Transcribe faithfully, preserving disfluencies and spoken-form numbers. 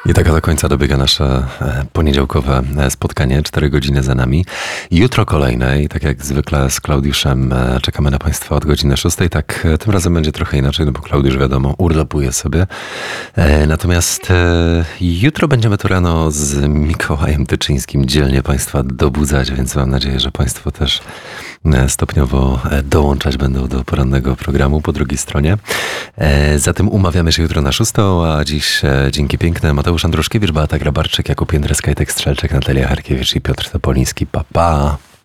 I tak do końca dobiega nasze e, poniedziałkowe e, spotkanie. Cztery godziny za nami. Jutro kolejne i tak jak zwykle z Klaudiuszem e, czekamy na Państwa od godziny szóstej. Tak e, tym razem będzie trochę inaczej, no bo Klaudiusz wiadomo urlopuje sobie. E, natomiast e, jutro będziemy tu rano z Mikołajem Tyczyńskim dzielnie Państwa dobudzać, więc mam nadzieję, że Państwo też e, stopniowo e, dołączać będą do porannego programu po drugiej stronie. E, zatem umawiamy się jutro na szóstą, a dziś e, dzięki piękne Mateusz Andruszkiewicz, Beata Grabarczyk, Jakub Jędryska, Jędrek Strzelczyk, Natalia Harkiewicz i Piotr Topoliński. Pa, pa!